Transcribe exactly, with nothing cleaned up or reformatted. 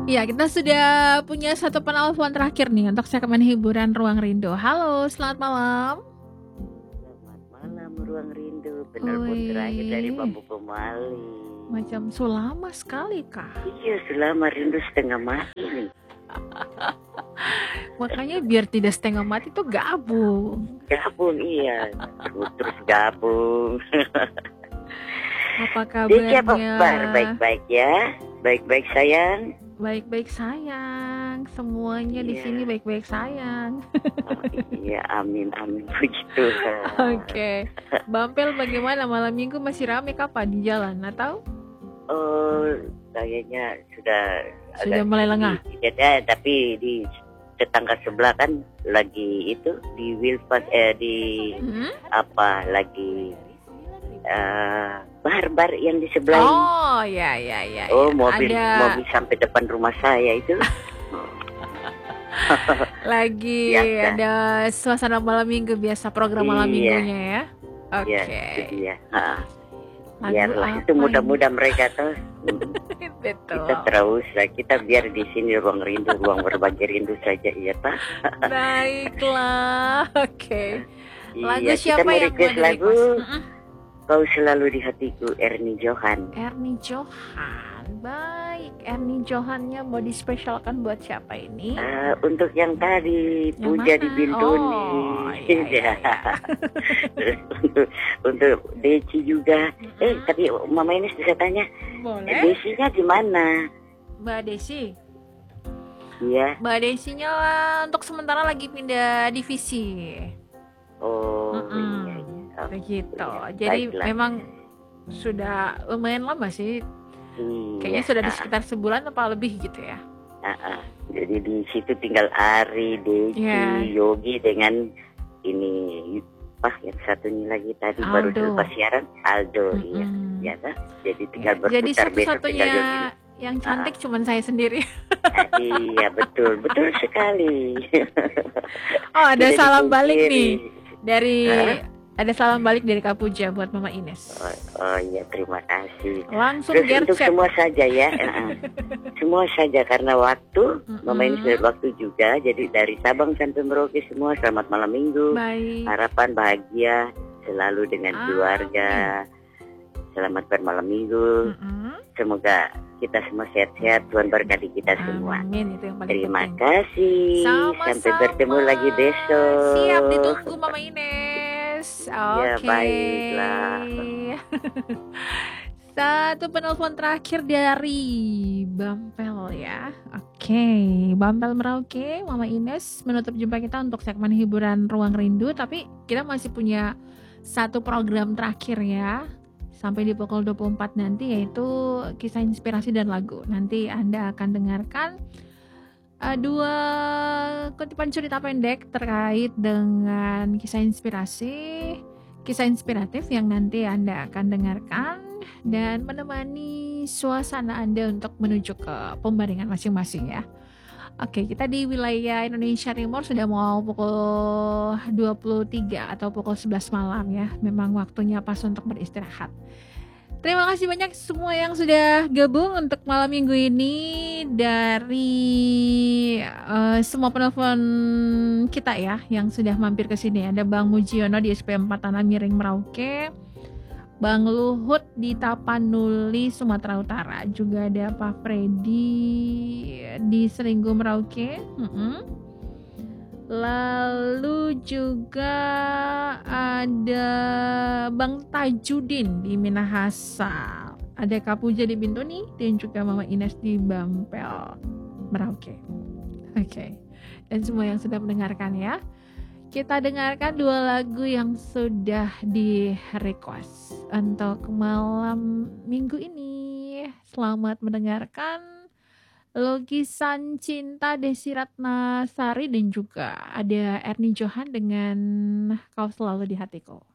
Iya, kita sudah punya satu penelpon terakhir nih untuk segmen hiburan Ruang Rindu. Halo, selamat malam. Selamat malam Ruang Rindu. Penelpon terakhir dari Bambu Pemali. Macam selama sekali kah? Iya, selama rindu setengah mati nih. Makanya biar tidak setengah mati tuh gabung. Gabung iya, terus, terus gabung. Apa kabarnya? Apa kabar? Baik-baik ya, baik-baik sayang. Baik-baik sayang, semuanya iya. Di sini baik-baik sayang. Oh, iya, amin amin begitu. Oke, okay. Bampel bagaimana malam minggu masih rame kapan di jalan atau? Oh, kayaknya sudah sudah mulai lengah. Ya, tapi di tetangga sebelah kan lagi itu di Wilfas eh di hmm? apa lagi uh, bar-bar yang di sebelah. Oh, ya ya ya. Oh, ya. mobil Ada... mobil sampai depan rumah saya itu. Lagi biasa. Ada suasana malam minggu biasa program malam iya. Minggunya ya. Oke. Okay. Iya, biarlah itu mudah-mudah mereka tuh. Betul. Kita terus lah, kita biar di sini ruang rindu, ruang berbagi rindu saja, iya Pak. Baiklah, oke. Okay. Lagu iya, siapa yang mau lagu? Uh-uh. Kau Selalu di Hatiku, Ernie Johan. Ernie Johan, baik. Ernie Johannya mau dispesialkan buat siapa ini? Uh, untuk yang tadi, yang Puja mana? Di Bintuni. Oh, iya, iya, iya. untuk, untuk Deci juga. Mm-hmm. Eh, tapi Mama ini bisa tanya. Boleh. Desinya di mana? Mbak Desi. Iya. Mbak Desinya untuk sementara lagi pindah divisi. Oh, mm-hmm. iya. Oh, begitu. Ya, jadi baiklah. Memang sudah lumayan lama sih. Iya. Kayaknya sudah di sekitar sebulan apa lebih gitu ya. Uh-uh. Jadi di situ tinggal Ari, Deci, yeah. Yogi dengan ini Pak yang satunya lagi tadi Aldo. Baru lepas siaran Aldo, mm-hmm. iya. Biasa. Jadi tinggal berputar jadi satu-satunya yang cantik uh. cuman saya sendiri. Iya betul, betul sekali. Oh ada jadi salam balik nih dari. Huh? Ada salam balik dari Kak Puja buat Mama Ines. Oh, oh iya, terima kasih. Langsung Terus untuk semua saja ya. Semua saja karena waktu, mm-hmm. Mama Ines dari waktu juga. Jadi dari Sabang sampai Merauke semua selamat malam minggu. Baik. Harapan bahagia selalu dengan Amin. Keluarga. Selamat bermalam minggu. Mm-hmm. Semoga kita semua sehat-sehat. Tuhan berkati kita semua. Amin. Itu yang paling terima penting. kasih. Sama-sama. Sampai bertemu lagi besok. Siap ditunggu Mama Ines. Oke. Okay. Ya baiklah. Satu penelpon terakhir dari Bampel ya. Oke, okay. Bampel Merauke, Mama Ines menutup jumpa kita untuk segmen hiburan Ruang Rindu. Tapi kita masih punya satu program terakhir ya. Sampai di pukul dua puluh empat nanti, yaitu kisah inspirasi dan lagu. Nanti Anda akan dengarkan uh, dua kutipan cerita pendek terkait dengan kisah inspirasi, kisah inspiratif yang nanti Anda akan dengarkan dan menemani suasana Anda untuk menuju ke pembaringan masing-masing ya. Oke, kita di wilayah Indonesia Timur sudah mau pukul dua puluh tiga atau pukul sebelas malam ya. Memang waktunya pas untuk beristirahat. Terima kasih banyak semua yang sudah gabung untuk malam minggu ini dari uh, semua penelpon kita ya yang sudah mampir ke sini. Ada Bang Mujiono di S P empat Tanah Miring Merauke, Bang Luhut di Tapanuli Sumatera Utara, juga ada Pak Freddy di Seringgu Merauke. Mm-hmm. Lalu juga ada Bang Tajudin di Minahasa, ada Kak Puja di Bintuni, dan juga Mama Ines di Bampel Merauke. Oke, okay. Dan semua yang sudah mendengarkan ya. Kita dengarkan dua lagu yang sudah di request untuk malam minggu ini. Selamat mendengarkan. Lukisan Cinta Desi Ratnasari dan juga ada Ernie Johan dengan Kau Selalu di Hatiku.